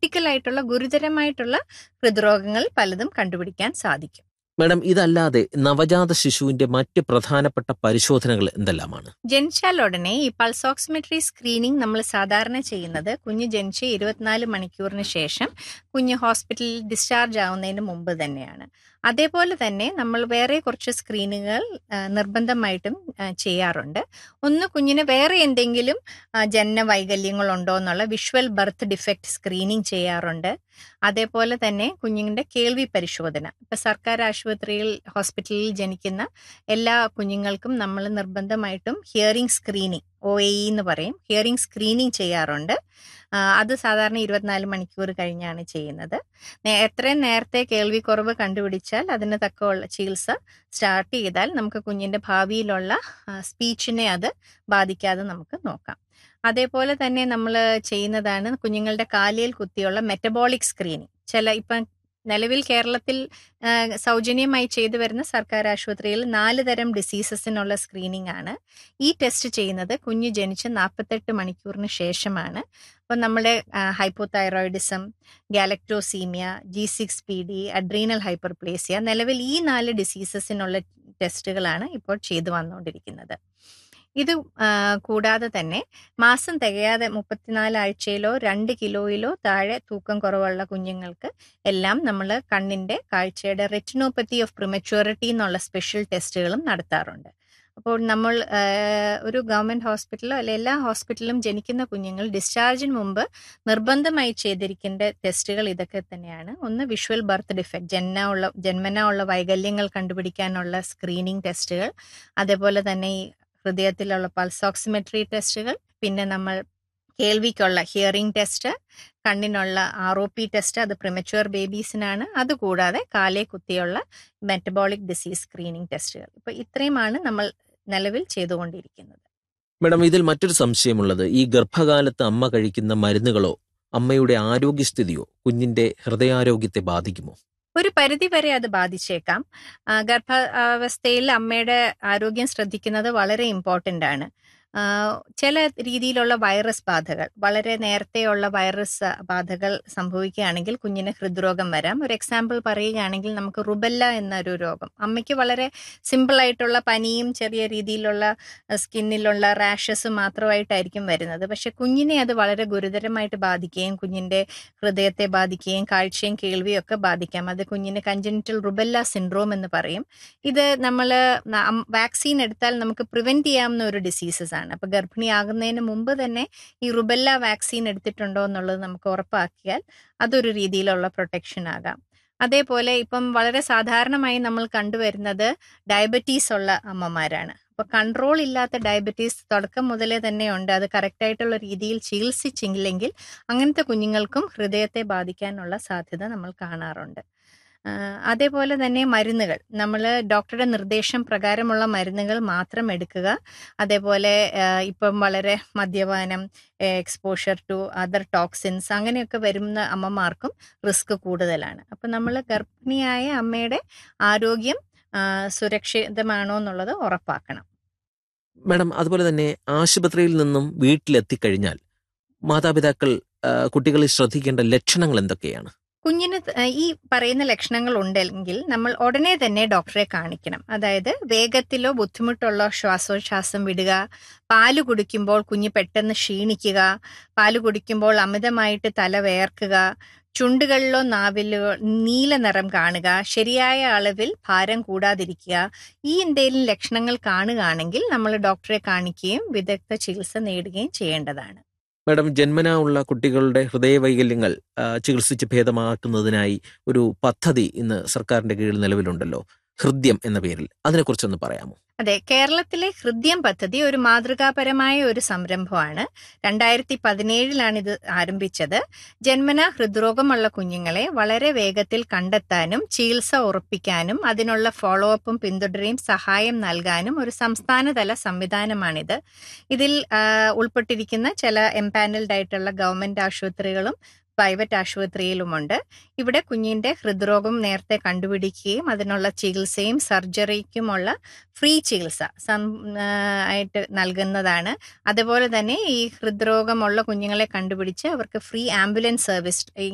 ക്രിട്ടിക്കലായിട്ടുള്ള ഗുരുതരമായിട്ടുള്ള ഹൃദ്രോഗങ്ങൾ പലതും കണ്ടുപിടിക്കാൻ സാധിക്കും. മാഡം, ഇതല്ലാതെ നവജാത ശിശുവിന്റെ മറ്റ് പ്രധാനപ്പെട്ട പരിശോധനകൾ എന്തെല്ലാമാണ്? ജനിച്ചാൽ ഉടനെ ഈ പൾസ് ഓക്സിമെട്രി സ്ക്രീനിങ് നമ്മൾ സാധാരണ ചെയ്യുന്നത് കുഞ്ഞ് ജനിച്ച് 24 മണിക്കൂറിന് ശേഷം കുഞ്ഞ് ഹോസ്പിറ്റലിൽ ഡിസ്ചാർജ് ആവുന്നതിന് മുമ്പ് തന്നെയാണ്. അതേപോലെ തന്നെ നമ്മൾ വേറെ കുറച്ച് സ്ക്രീനുകൾ നിർബന്ധമായിട്ടും ചെയ്യാറുണ്ട്. ഒന്ന്, കുഞ്ഞിന് വേറെ എന്തെങ്കിലും ജനന വൈകല്യങ്ങളുണ്ടോ എന്നുള്ള വിഷ്വൽ ബർത്ത് ഡിഫക്റ്റ് സ്ക്രീനിങ് ചെയ്യാറുണ്ട്. അതേപോലെ തന്നെ കുഞ്ഞിൻ്റെ കേൾവി പരിശോധന. ഇപ്പം സർക്കാർ ഹോസ്പിറ്റലിൽ ജനിക്കുന്ന എല്ലാ കുഞ്ഞുങ്ങൾക്കും നമ്മൾ നിർബന്ധമായിട്ടും ഹിയറിംഗ് സ്ക്രീനിങ്, OAE എന്ന് പറയും, ഹിയറിംഗ് സ്ക്രീനിങ് ചെയ്യാറുണ്ട്. അത് സാധാരണ 24 മണിക്കൂർ കഴിഞ്ഞാണ് ചെയ്യുന്നത്. എത്രയും നേരത്തെ കേൾവിക്കുറവ് കണ്ടുപിടിച്ചാൽ അതിന് തക്കമുള്ള ചികിത്സ സ്റ്റാർട്ട് ചെയ്താൽ നമുക്ക് കുഞ്ഞിൻ്റെ ഭാവിയിലുള്ള സ്പീച്ചിനെ അത് ബാധിക്കാതെ നമുക്ക് നോക്കാം. അതേപോലെ തന്നെ നമ്മൾ ചെയ്യുന്നതാണ് കുഞ്ഞുങ്ങളുടെ കാലിൽ കുത്തിയുള്ള മെറ്റബോളിക് സ്ക്രീനിങ്. ഇപ്പം നിലവിൽ കേരളത്തിൽ സൗജന്യമായി ചെയ്തു വരുന്ന സർക്കാർ ആശുപത്രിയിൽ 4 തരം ഡിസീസസിനുള്ള സ്ക്രീനിങ് ആണ്. ഈ ടെസ്റ്റ് ചെയ്യുന്നത് കുഞ്ഞ് ജനിച്ച് 48 മണിക്കൂറിന് ശേഷമാണ്. അപ്പം നമ്മുടെ hypothyroidism, galactosaemia, G6PD, adrenal hyperplasia, നിലവിൽ ഈ 4 ഡിസീസസിനുള്ള ടെസ്റ്റുകളാണ് ഇപ്പോൾ ചെയ്തു വന്നുകൊണ്ടിരിക്കുന്നത്. ഇത് കൂടാതെ തന്നെ മാസം തികയാതെ 34 ആഴ്ചയിലോ 2 കിലോയിലോ താഴെ തൂക്കം കുറവുള്ള കുഞ്ഞുങ്ങൾക്ക് എല്ലാം നമ്മൾ കണ്ണിൻ്റെ കാഴ്ചയുടെ റെറ്റിനോപ്പത്തി ഓഫ് പ്രിമച്യൂരിറ്റി എന്നുള്ള സ്പെഷ്യൽ ടെസ്റ്റുകളും നടത്താറുണ്ട്. അപ്പോൾ നമ്മൾ ഒരു ഗവൺമെൻറ് ഹോസ്പിറ്റലോ അല്ലെ എല്ലാ ഹോസ്പിറ്റലിലും ജനിക്കുന്ന കുഞ്ഞുങ്ങൾ ഡിസ്ചാർജിന് മുമ്പ് നിർബന്ധമായി ചെയ്തിരിക്കേണ്ട ടെസ്റ്റുകൾ ഇതൊക്കെ തന്നെയാണ്. ഒന്ന്, വിഷ്വൽ ബർത്ത് ഡിഫക്റ്റ്, ജന്മന ഉള്ള വൈകല്യങ്ങൾ കണ്ടുപിടിക്കാനുള്ള സ്ക്രീനിങ് ടെസ്റ്റുകൾ. അതേപോലെ തന്നെ ഈ ഹൃദയത്തിലുള്ള പൾസ് ഓക്സിമെട്രി ടെസ്റ്റുകൾ, പിന്നെ നമ്മൾ കേൾവിക്കുള്ള ഹിയറിംഗ് ടെസ്റ്റ്, കണ്ണിനുള്ള ROP ടെസ്റ്റ്, അത് പ്രിമച്വർ ബേബീസിനാണ്. അതുകൂടാതെ കാലേ കുത്തിയുള്ള മെറ്റബോളിക് ഡിസീസ് സ്ക്രീനിങ് ടെസ്റ്റുകൾ. ഇപ്പോൾ ഇത്രയുമാണ് നമ്മൾ നിലവിൽ ചെയ്തുകൊണ്ടിരിക്കുന്നത്. മാഡം, ഇതിൽ മറ്റൊരു സംശയമുള്ളത്, ഈ ഗർഭകാലത്ത് അമ്മ കഴിക്കുന്ന മരുന്നുകളോ അമ്മയുടെ ആരോഗ്യസ്ഥിതിയോ കുഞ്ഞിന്റെ ഹൃദയാരോഗ്യത്തെ ബാധിക്കുമോ? ഒരു പരിധി വരെ അത് ബാധിച്ചേക്കാം. ഗർഭാവസ്ഥയിൽ അമ്മയുടെ ആരോഗ്യം ശ്രദ്ധിക്കുന്നത് വളരെ ഇമ്പോർട്ടൻ്റ് ആണ്. ചില രീതിയിലുള്ള വൈറസ് ബാധകൾ, വളരെ നേരത്തെയുള്ള വൈറസ് ബാധകൾ സംഭവിക്കുകയാണെങ്കിൽ കുഞ്ഞിന് ഹൃദ്രോഗം വരാം. ഒരു എക്സാമ്പിൾ പറയുകയാണെങ്കിൽ നമുക്ക് റുബെല്ല എന്നൊരു രോഗം, അമ്മയ്ക്ക് വളരെ സിമ്പിളായിട്ടുള്ള പനിയും ചെറിയ രീതിയിലുള്ള സ്കിന്നിലുള്ള റാഷസും മാത്രമായിട്ടായിരിക്കും വരുന്നത്. പക്ഷെ കുഞ്ഞിനെ അത് വളരെ ഗുരുതരമായിട്ട് ബാധിക്കുകയും കുഞ്ഞിൻ്റെ ഹൃദയത്തെ ബാധിക്കുകയും കാഴ്ചയും കേൾവിയും ഒക്കെ ബാധിക്കാം. അത് കുഞ്ഞിന് കൺജനിറ്റൽ റുബെല്ല സിൻഡ്രോം എന്ന് പറയും. ഇത് നമ്മൾ വാക്സിൻ എടുത്താൽ നമുക്ക് പ്രിവെൻറ്റ് ചെയ്യാവുന്ന ഒരു ഡിസീസസ് ആണ്. അപ്പോൾ ഗർഭിണിയാകുന്നതിന് മുമ്പ് തന്നെ ഈ റുബെല്ല വാക്സിൻ എടുത്തിട്ടുണ്ടോ എന്നുള്ളത് നമുക്ക് ഉറപ്പാക്കിയാൽ അതൊരു രീതിയിലുള്ള പ്രൊട്ടക്ഷൻ ആകാം. അതേപോലെ ഇപ്പം വളരെ സാധാരണമായി നമ്മൾ കണ്ടുവരുന്നത് ഡയബറ്റീസ് ഉള്ള അമ്മമാരാണ്. അപ്പോൾ കൺട്രോൾ ഇല്ലാത്ത ഡയബറ്റീസ് തുടക്കം മുതലേ തന്നെ ഉണ്ട്. അത് കറക്റ്റായിട്ടുള്ള രീതിയിൽ ചികിത്സിച്ചില്ലെങ്കിൽ അങ്ങനത്തെ കുഞ്ഞുങ്ങൾക്കും ഹൃദയത്തെ ബാധിക്കാനുള്ള സാധ്യത നമ്മൾ കാണാറുണ്ട്. അതേപോലെ തന്നെ മരുന്നുകൾ, നമ്മൾ ഡോക്ടറുടെ നിർദ്ദേശം പ്രകാരമുള്ള മരുന്നുകൾ മാത്രം എടുക്കുക. അതേപോലെ ഇപ്പം വളരെ മദ്യപാനം, എക്സ്പോഷർ ടു അതർ ടോക്സിൻസ് അങ്ങനെയൊക്കെ വരുന്ന അമ്മമാർക്കും റിസ്ക് കൂടുതലാണ്. അപ്പം നമ്മൾ ഗർഭിണിയായ അമ്മയുടെ ആരോഗ്യം സുരക്ഷിതമാണോ എന്നുള്ളത് ഉറപ്പാക്കണം. മാഡം, അതുപോലെ തന്നെ ആശുപത്രിയിൽ നിന്നും വീട്ടിലെത്തിക്കഴിഞ്ഞാൽ മാതാപിതാക്കൾ കുട്ടികളിൽ ശ്രദ്ധിക്കേണ്ട ലക്ഷണങ്ങൾ എന്തൊക്കെയാണ്? കുഞ്ഞിന് ഈ പറയുന്ന ലക്ഷണങ്ങൾ ഉണ്ടെങ്കിൽ നമ്മൾ ഉടനെ തന്നെ ഡോക്ടറെ കാണിക്കണം. അതായത് വേഗത്തിലോ ബുദ്ധിമുട്ടുള്ള ശ്വാസോച്ഛ്വാസം വിടുക, പാല് കുടിക്കുമ്പോൾ കുഞ്ഞ് പെട്ടെന്ന് ക്ഷീണിക്കുക, പാല് കുടിക്കുമ്പോൾ അമിതമായിട്ട് തല വേർക്കുക, ചുണ്ടുകളിലോ നാവിലോ നീല നിറം കാണുക, ശരിയായ അളവിൽ ഭാരം കൂടാതിരിക്കുക, ഈ എന്തെങ്കിലും ലക്ഷണങ്ങൾ കാണുകയാണെങ്കിൽ നമ്മൾ ഡോക്ടറെ കാണിക്കുകയും വിദഗ്ധ ചികിത്സ നേടുകയും ചെയ്യേണ്ടതാണ്. മാഡം, ജന്മനാ ഉള്ള കുട്ടികളുടെ ഹൃദയവൈകല്യങ്ങൾ ചികിത്സിച്ച് ഭേദമാക്കുന്നതിനായി ഒരു പദ്ധതി ഇന്ന് സർക്കാരിന്റെ കീഴിൽ നിലവിലുണ്ടല്ലോ, ഹൃദ്യം എന്ന പേരിൽ. അതിനെക്കുറിച്ചൊന്ന് പറയാമോ? അതെ, കേരളത്തിലെ ഹൃദ്യം പദ്ധതി ഒരു മാതൃകാപരമായ ഒരു സംരംഭമാണ്. 2017 ഇത് ആരംഭിച്ചത്. ജന്മനാ ഹൃദ്രോഗമുള്ള കുഞ്ഞുങ്ങളെ വളരെ വേഗത്തിൽ കണ്ടെത്താനും ചികിത്സ ഉറപ്പിക്കാനും അതിനുള്ള ഫോളോ അപ്പും പിന്തുടരുകയും സഹായം നൽകാനും ഒരു സംസ്ഥാനതല സംവിധാനമാണിത്. ഇതിൽ ഉൾപ്പെട്ടിരിക്കുന്ന ചില എംപാനൽഡ് ആയിട്ടുള്ള ഗവൺമെന്റ് ആശുപത്രികളും പ്രൈവറ്റ് ആശുപത്രിയിലുമുണ്ട്. ഇവിടെ കുഞ്ഞിൻ്റെ ഹൃദ്രോഗം നേരത്തെ കണ്ടുപിടിക്കുകയും അതിനുള്ള ചികിത്സയും സർജറിക്കുമുള്ള ഫ്രീ ചികിത്സ ആയിട്ട് നൽകുന്നതാണ്. അതുപോലെ തന്നെ ഈ ഹൃദ്രോഗമുള്ള കുഞ്ഞുങ്ങളെ കണ്ടുപിടിച്ച് അവർക്ക് ഫ്രീ ആംബുലൻസ് സർവീസ്